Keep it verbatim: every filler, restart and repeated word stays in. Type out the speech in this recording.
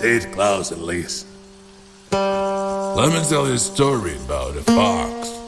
State Claus and Lace. Let me tell you a story about a fox